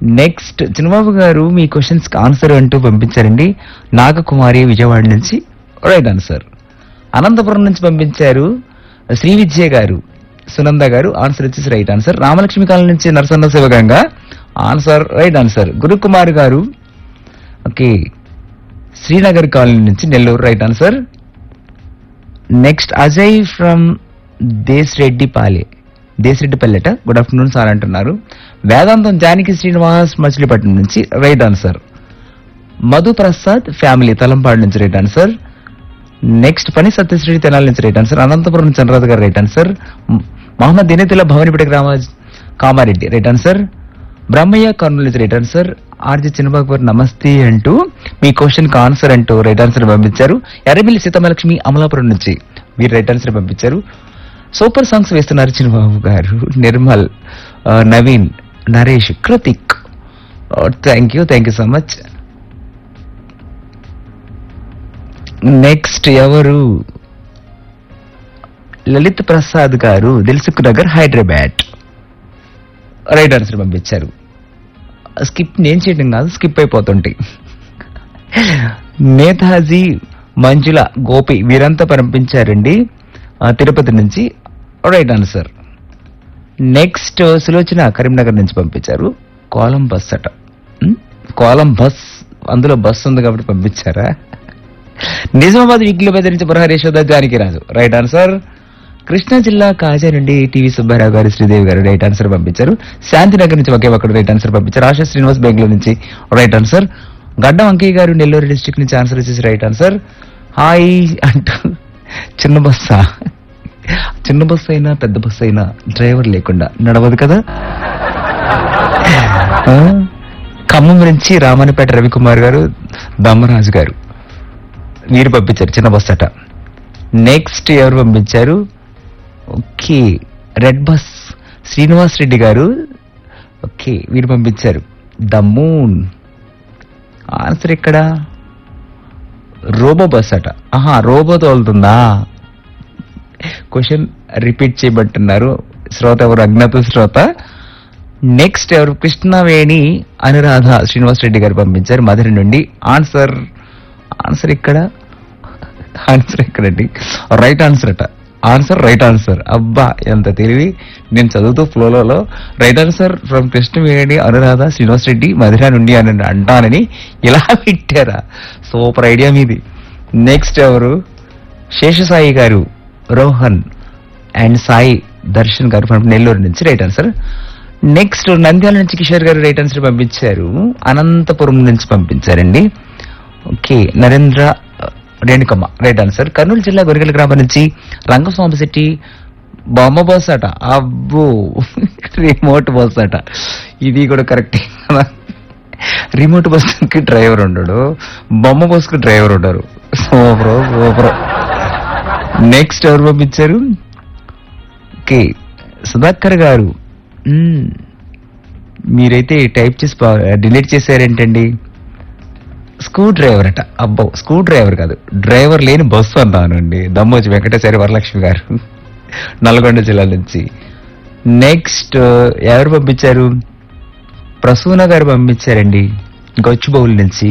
Next చిన్నబాబు గారు మీ questions answer అంటూ పంపించారండి. నాగకుమారి విజయవాడ నుంచి రైట్ ఆన్సర్. అనంతపురం నుంచి పంపించారు శ్రీ విద్య గారు, సునంద గారు, ఆన్సర్ వచ్చేసి రైట్ ఆన్సర్. రామలక్ష్మి కాలనీ నుంచి Narasanna Shivaganga, answer right answer. Gurukumar గారు ఓకే శ్రీనగర్ కాలనీ నుంచి Nellore, right answer. Next Ajay from దేశరెడ్డిపల్లెట, good afternoon sir అంటున్నారు. వేదాంతం జానకి శ్రీనివాస్ మచిలీపట్నం నుంచి right answer. Madhu Prasad family Talampadu నుంచి రైట్ ఆన్సర్. నెక్స్ట్ పని సత్యశ్రీ తెనాలి నుంచి రైట్ ఆన్సర్. అనంతపురం చంద్రరాజు గారు right answer. Mohammed దినేతుల్లా Bhavanipeta Kamareddy right answer. Brahmaiah Kurnool నుంచి రైట్ ఆన్సర్. ఆర్జి చిన్నబాబు గారు నమస్తే అంటూ మీ క్వశ్చన్ కి ఆన్సర్ అంటూ రైట్ ఆన్సర్ పంపించారు. ఎర్రమిల్లి సీతమలక్ష్మి అమలాపురం నుంచి మీరు రైట్ ఆన్సర్ పంపించారు. సూపర్ సాంగ్స్ వేస్తున్నారు చిన్నబాబు గారు, Nirmal, Naveen, Naresh, Kritik, thank you so much. Next ఎవరు? లలిత్ ప్రసాద్ గారు దిల్సుఖ్ నగర్ హైదరాబాద్ రైట్ ఆన్సర్ పంపించారు. స్కిప్ నేను చేయడం కాదు, స్కిప్ అయిపోతుంటాయి. నేతాజీ, మంజుల, గోపి వీరంతా పంపించారండి తిరుపతి నుంచి right answer. Next Sulochana Karimnagar నుంచి పంపించారు. కోలం బస్ అట, కోలం బస్, అందులో బస్ ఉంది కాబట్టి పంపించారా? నిజామాబాద్ వీక్లీ బెదిరించి పురహరేశ్వర జానకిరాజు రైట్ ఆన్సర్. కృష్ణా జిల్లా కాజా నుండి టీవీ సుబ్బారావు గారు, శ్రీదేవి గారు రైట్ ఆన్సర్ పంపించారు. శాంతినగర్ నుంచి ఒకే ఒక్కడు రైట్ ఆన్సర్ పంపించారు. ఆశా శ్రీనివాస్ బెంగళూరు నుంచి రైట్ ఆన్సర్. గడ్డం అంకయ్య గారు నెల్లూరు డిస్ట్రిక్ట్ నుంచి ఆన్సర్ వచ్చేసి రైట్ ఆన్సర్. హాయ్ అంటూ చిన్న బస్సు అయినా పెద్ద బస్సు అయినా డ్రైవర్ లేకుండా నడవదు కదా. ఖమ్మం నుంచి రామానిపేట రవికుమార్ గారు, దమ్మరాజు గారు మీరు పంపించారు చిన్న బస్ అట. నెక్స్ట్ ఎవరు పంపించారు? Okay red bus Srinivas Reddy గారు, ఓకే వీరు పంపించారు. ద మూన్ ఆన్సర్ ఇక్కడ రోబో బస్ అట. రోబో తోలుతుందా? క్వశ్చన్ రిపీట్ చేయబట్టున్నారు శ్రోత ఎవరు? అజ్ఞాత శ్రోత. నెక్స్ట్ ఎవరు? కృష్ణవేణి అనురాధ శ్రీనివాస్ రెడ్డి గారు పంపించారు మధుర నుండి. ఆన్సర్ ఇక్కడ ఎక్కడండి? రైట్ ఆన్సర్ అట. Answer right answer. అబ్బా ఎంత తెలివి! నేను చదువుతూ ఫ్లోలో right answer from Krishnaveni Anuradha Srinivas Reddy మధుర నుండి అని అంటానని ఇలా పెట్టారా? సూపర్ ఐడియా మీది. నెక్స్ట్ ఎవరు? శేషసాయి గారు, రోహన్ అండ్ సాయి దర్శన్ గారు ఫ్రమ్ నెల్లూరు నుంచి రైట్ ఆన్సర్. నెక్స్ట్ నంద్యాల నుంచి కిషోర్ గారు రైట్ ఆన్సర్ పంపించారు. అనంతపురం నుంచి పంపించారండి. Okay Narendra Renukamma right answer. Kurnool జిల్లా గొరిగల గ్రామం నుంచి రంగస్వామి శెట్టి బొమ్మ బస్ అట. అబ్బో రిమోట్ బస్ అట. ఇది కూడా కరెక్ట్. రిమోట్ బస్ కి డ్రైవర్ ఉండడు, బొమ్మ బస్ కి డ్రైవర్ ఉండరు. సూపర్. నెక్స్ట్ ఎవరు పంపించారు? ఓకే సుధాకర్ గారు, మీరైతే టైప్ చేసి డిలీట్ చేశారేంటండి? స్క్రూ డ్రైవర్ అట. అబ్బో స్క్రూ డ్రైవర్ కాదు, డ్రైవర్ లేని బస్సు అన్నానండి. దమ్మోజి వెంకటేశ్వరి వరలక్ష్మి గారు నల్గొండ జిల్లా నుంచి. నెక్స్ట్ ఎవరు పంపించారు? ప్రసూన గారు పంపించారండి గొచ్చిబౌల్ నుంచి.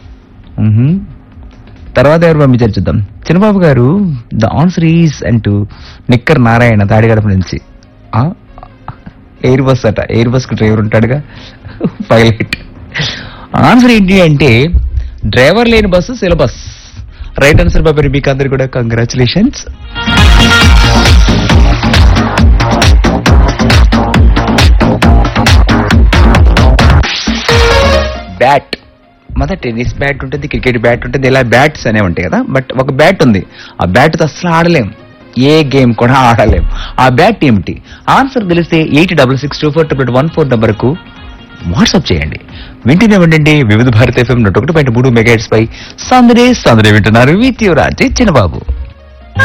తర్వాత ఎవరు పంపించారు చూద్దాం. చిన్నబాబు గారు ద ఆన్సర్ ఈజ్ అంటూ నిక్కర్ నారాయణ తాడిగడప నుంచి. ఎయిర్ బస్ అట. ఎయిర్ బస్ కు డ్రైవర్ ఉంటాడుగా, పైలట్. ఆన్సర్ ఏంటి అంటే డ్రైవర్ లేని బస్సు సిలబస్. రైట్ ఆన్సర్ బాబు. మీకు అందరు కూడా కంగ్రాచులేషన్స్. బ్యాట్ టెన్నిస్ బ్యాట్ ఉంటుంది, క్రికెట్ బ్యాట్ ఉంటుంది, ఇలా బ్యాట్స్ అనే ఉంటాయి కదా. బట్ ఒక బ్యాట్ ఉంది, ఆ బ్యాట్తో అసలు ఆడలేం, ఏ గేమ్ కూడా ఆడలేం. ఆ బ్యాట్ ఏమిటి? ఆన్సర్ తెలిస్తే 86624214 నంబర్కు వాట్సాప్ చేయండి. వింటూనే ఉండండి వివిధ భారత FM 101.3 మెగాహెర్ట్జ్ పై సందడే వింటున్నారు. With your Raje Chinnababu.